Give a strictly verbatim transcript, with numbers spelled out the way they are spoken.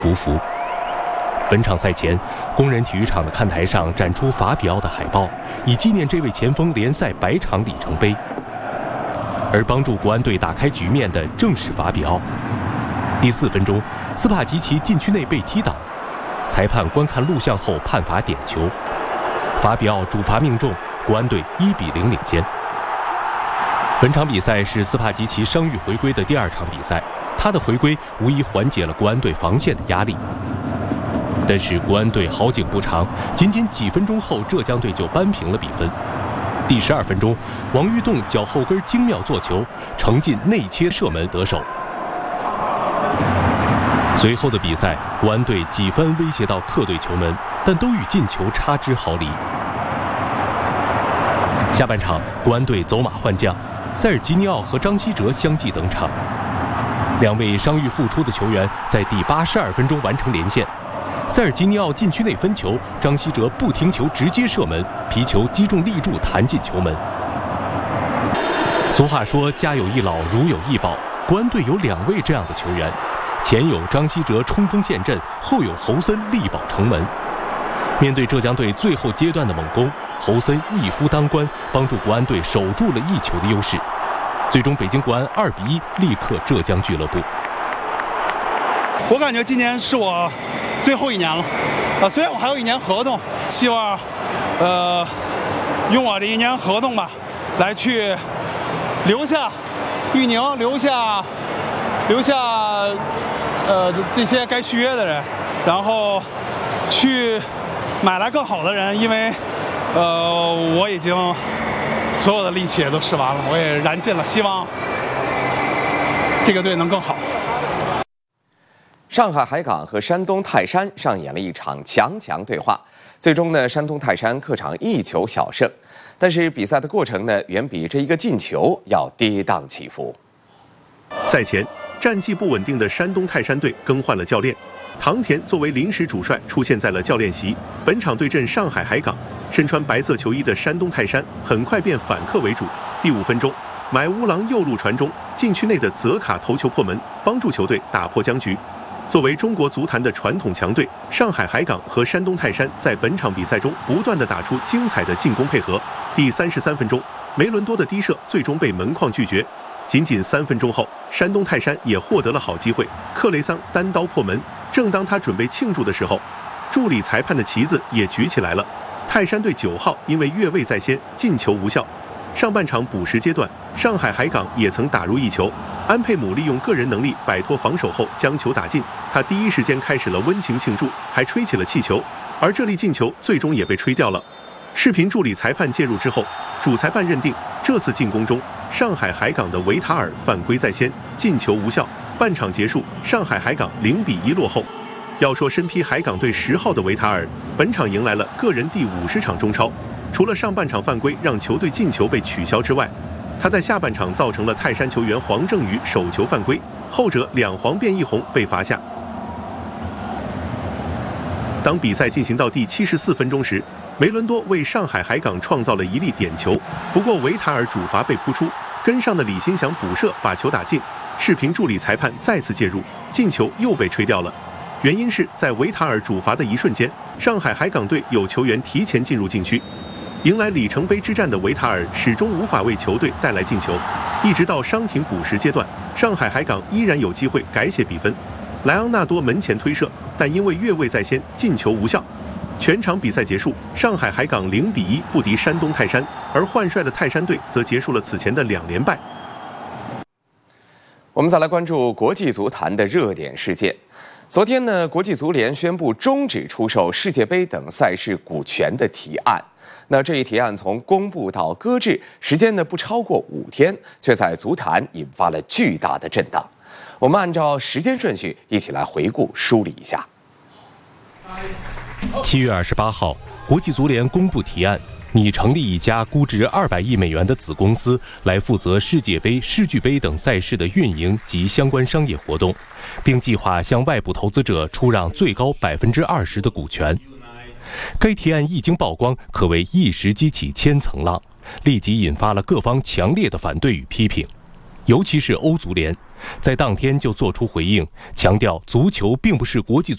匍匐。本场赛前，工人体育场的看台上展出法比奥的海报，以纪念这位前锋联赛百场里程碑。而帮助国安队打开局面的正是法比奥。第四分钟，斯帕吉奇禁区内被踢倒，裁判观看录像后判罚点球，法比奥主罚命中，国安队一比零领先。本场比赛是斯帕吉奇伤愈回归的第二场比赛，他的回归无疑缓解了国安队防线的压力。但是国安队好景不长，仅仅几分钟后，浙江队就扳平了比分。第十二分钟，王玉栋脚后跟精妙做球，程进内切射门得手。随后的比赛，国安队几番威胁到客队球门，但都与进球差之毫厘。下半场，国安队走马换将，塞尔吉尼奥和张稀哲相继登场。两位伤愈复出的球员在第八十二分钟完成连线。塞尔吉尼奥禁区内分球，张稀哲不停球直接射门，皮球击中立柱弹进球门。俗话说家有一老如有一宝，国安队有两位这样的球员，前有张稀哲冲锋陷阵，后有侯森力保城门。面对浙江队最后阶段的猛攻，侯森一夫当关，帮助国安队守住了一球的优势。最终北京国安二比一力克浙江俱乐部。 我感觉今年是我最后一年了，呃，虽然我还有一年合同，希望，呃，用我这一年合同吧，来去留下玉宁，留下留下呃这些该续约的人，然后去买来更好的人，因为呃我已经所有的力气也都使完了，我也燃尽了，希望这个队能更好。 上海海港和山东泰山上演了一场强强对话，最终呢，山东泰山客场一球小胜，但是比赛的过程呢，远比这一个进球要跌宕起伏。 赛前，战绩不稳定的山东泰山队更换了教练，唐田作为临时主帅出现在了教练席。本场对阵上海海港，身穿白色球衣的山东泰山很快便反客为主。第五分钟，买乌郎右路传中，禁区内的泽卡头球破门，帮助球队打破僵局。作为中国足坛的传统强队，上海海港和山东泰山在本场比赛中不断地打出精彩的进攻配合。第三十三分钟，梅伦多的低射最终被门框拒绝。仅仅三分钟后，山东泰山也获得了好机会，克雷桑单刀破门。正当他准备庆祝的时候，助理裁判的旗子也举起来了。泰山队九号因为越位在先，进球无效。上半场补时阶段，上海海港也曾打入一球。安佩姆利用个人能力摆脱防守后将球打进，他第一时间开始了温情庆祝，还吹起了气球，而这粒进球最终也被吹掉了。视频助理裁判介入之后，主裁判认定这次进攻中上海海港的维塔尔犯规在先，进球无效。半场结束，上海海港零比一落后。要说身披海港队十号的维塔尔，本场迎来了个人第五十场中超，除了上半场犯规让球队进球被取消之外，他在下半场造成了泰山球员黄正宇手球犯规，后者两黄变一红被罚下。当比赛进行到第七十四分钟时，梅伦多为上海海港创造了一粒点球，不过维塔尔主罚被扑出，跟上的李新祥补射把球打进。视频助理裁判再次介入，进球又被吹掉了。原因是在维塔尔主罚的一瞬间，上海海港队有球员提前进入禁区。迎来里程碑之战的维塔尔始终无法为球队带来进球，一直到伤停补时阶段，上海海港依然有机会改写比分。莱昂纳多门前推射，但因为越位在先，进球无效。全场比赛结束，上海海港零比一不敌山东泰山，而换帅的泰山队则结束了此前的两连败。 我们再来关注国际足坛的热点事件。昨天呢，国际足联宣布终止出售世界杯等赛事股权的提案。那这一提案从公布到搁置时间呢不超过五天，却在足坛引发了巨大的震荡。我们按照时间顺序一起来回顾梳理一下。 七月二十八号，国际足联公布提案，拟成立一家估值二百亿美元的子公司，来负责世界杯、世俱杯等赛事的运营及相关商业活动，并计划向外部投资者出让最高百分之二十的股权。该提案一经曝光，可谓一时激起千层浪，立即引发了各方强烈的反对与批评。尤其是欧足联，在当天就做出回应，强调足球并不是国际足